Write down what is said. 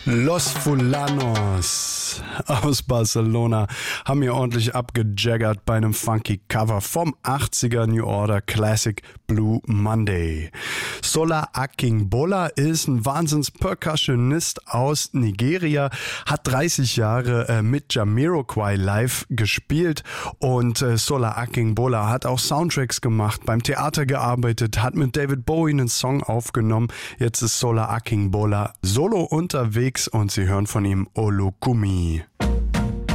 Los Fulanos aus Barcelona haben hier ordentlich abgejaggert bei einem funky Cover vom 80er New Order Classic Blue Monday. Sola Akingbola ist ein Wahnsinns-Percussionist aus Nigeria, hat 30 Jahre mit Jamiroquai live gespielt und Sola Akingbola hat auch Soundtracks gemacht, beim Theater gearbeitet, hat mit David Bowie einen Song aufgenommen. Jetzt ist Sola Akingbola solo unterwegs und Sie hören von ihm Olokumi.